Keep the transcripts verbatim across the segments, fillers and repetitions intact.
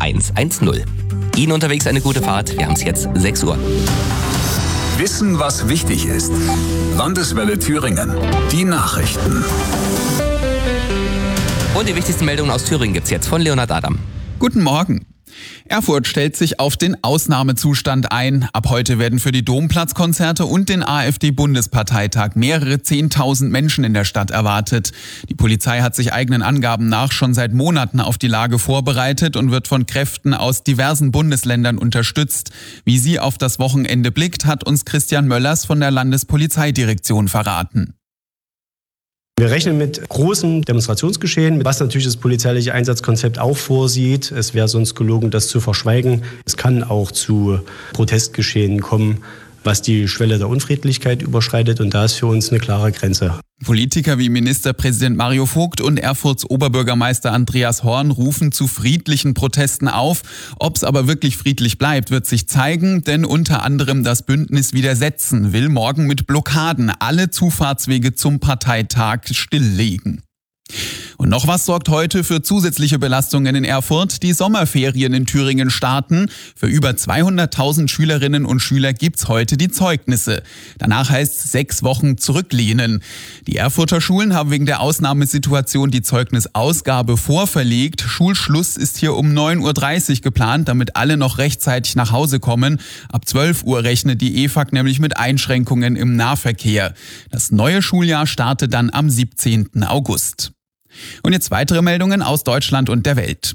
eins eins null. Ihnen unterwegs eine gute Fahrt. Wir haben es jetzt sechs Uhr. Wissen, was wichtig ist. Landeswelle Thüringen. Die Nachrichten. Und die wichtigsten Meldungen aus Thüringen gibt's jetzt von Leonhard Adam. Guten Morgen. Erfurt stellt sich auf den Ausnahmezustand ein. Ab heute werden für die Domplatzkonzerte und den AfD-Bundesparteitag mehrere Zehntausend Menschen in der Stadt erwartet. Die Polizei hat sich eigenen Angaben nach schon seit Monaten auf die Lage vorbereitet und wird von Kräften aus diversen Bundesländern unterstützt. Wie sie auf das Wochenende blickt, hat uns Christian Möllers von der Landespolizeidirektion verraten. Wir rechnen mit großem Demonstrationsgeschehen, was natürlich das polizeiliche Einsatzkonzept auch vorsieht. Es wäre sonst gelogen, das zu verschweigen. Es kann auch zu Protestgeschehen kommen, was die Schwelle der Unfriedlichkeit überschreitet. Und da ist für uns eine klare Grenze. Politiker wie Ministerpräsident Mario Vogt und Erfurts Oberbürgermeister Andreas Horn rufen zu friedlichen Protesten auf. Ob es aber wirklich friedlich bleibt, wird sich zeigen, denn unter anderem das Bündnis Widersetzen will morgen mit Blockaden alle Zufahrtswege zum Parteitag stilllegen. Und noch was sorgt heute für zusätzliche Belastungen in Erfurt. Die Sommerferien in Thüringen starten. Für über zweihunderttausend Schülerinnen und Schüler gibt's heute die Zeugnisse. Danach heißt es sechs Wochen zurücklehnen. Die Erfurter Schulen haben wegen der Ausnahmesituation die Zeugnisausgabe vorverlegt. Schulschluss ist hier um neun Uhr dreißig geplant, damit alle noch rechtzeitig nach Hause kommen. Ab zwölf Uhr rechnet die E F A G nämlich mit Einschränkungen im Nahverkehr. Das neue Schuljahr startet dann am siebzehnten August. Und jetzt weitere Meldungen aus Deutschland und der Welt.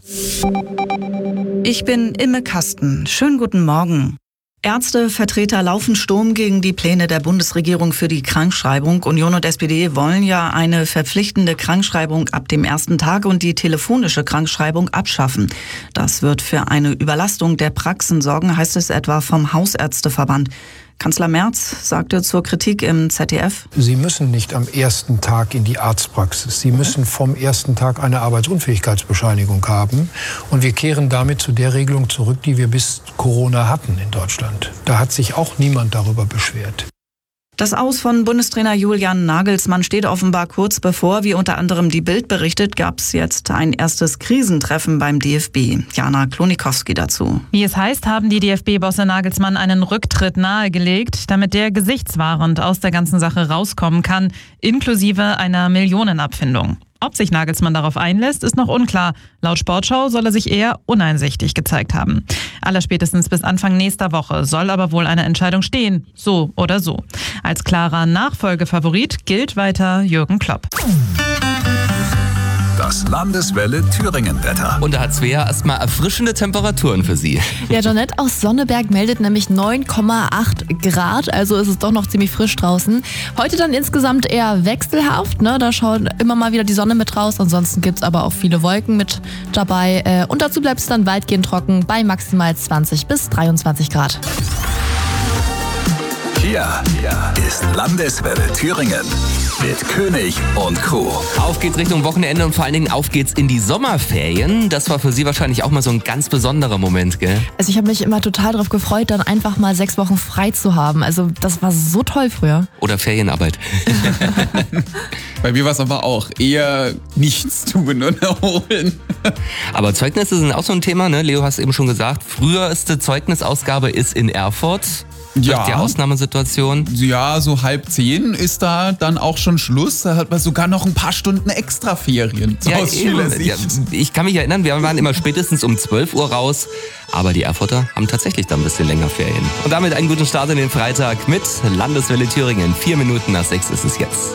Ich bin Imme Kasten. Schönen guten Morgen. Ärztevertreter laufen Sturm gegen die Pläne der Bundesregierung für die Krankschreibung. Union und S P D wollen ja eine verpflichtende Krankschreibung ab dem ersten Tag und die telefonische Krankschreibung abschaffen. Das wird für eine Überlastung der Praxen sorgen, heißt es etwa vom Hausärzteverband. Kanzler Merz sagte zur Kritik im Z D F: Sie müssen nicht am ersten Tag in die Arztpraxis. Sie müssen vom ersten Tag eine Arbeitsunfähigkeitsbescheinigung haben. Und wir kehren damit zu der Regelung zurück, die wir bis Corona hatten in Deutschland. Da hat sich auch niemand darüber beschwert. Das Aus von Bundestrainer Julian Nagelsmann steht offenbar kurz bevor. Wie unter anderem die Bild berichtet, gab es jetzt ein erstes Krisentreffen beim D F B. Jana Klonikowski dazu. Wie es heißt, haben die D F B-Bosse Nagelsmann einen Rücktritt nahegelegt, damit der gesichtswahrend aus der ganzen Sache rauskommen kann, inklusive einer Millionenabfindung. Ob sich Nagelsmann darauf einlässt, ist noch unklar. Laut Sportschau soll er sich eher uneinsichtig gezeigt haben. Allerspätestens bis Anfang nächster Woche soll aber wohl eine Entscheidung stehen, so oder so. Als klarer Nachfolgefavorit gilt weiter Jürgen Klopp. Das Landeswelle Thüringen-Wetter. Und da hat Svea erstmal erfrischende Temperaturen für Sie. Ja, Jeanette aus Sonneberg meldet nämlich neun Komma acht Grad, also ist es doch noch ziemlich frisch draußen. Heute dann insgesamt eher wechselhaft, ne? Da schaut immer mal wieder die Sonne mit raus, ansonsten gibt es aber auch viele Wolken mit dabei. Und dazu bleibt es dann weitgehend trocken bei maximal zwanzig bis dreiundzwanzig Grad. Hier ist Landeswelle Thüringen mit König und Co. Auf geht's Richtung Wochenende und vor allen Dingen auf geht's in die Sommerferien. Das war für Sie wahrscheinlich auch mal so ein ganz besonderer Moment, gell? Also ich habe mich immer total darauf gefreut, dann einfach mal sechs Wochen frei zu haben. Also das war so toll früher. Oder Ferienarbeit. Bei mir war es aber auch eher nichts tun und erholen. Aber Zeugnisse sind auch so ein Thema, ne? Leo, hast eben schon gesagt, früheste Zeugnisausgabe ist in Erfurt. Ja. Durch die Ausnahmesituation. Ja, so halb zehn ist da dann auch schon Schluss. Da hat man sogar noch ein paar Stunden extra Ferien. So Ja, aus eben. Schülersicht. Ja, ich kann mich erinnern, wir waren immer spätestens um zwölf Uhr raus. Aber die Erfurter haben tatsächlich dann ein bisschen länger Ferien. Und damit einen guten Start in den Freitag mit Landeswelle Thüringen. Vier Minuten nach sechs ist es jetzt.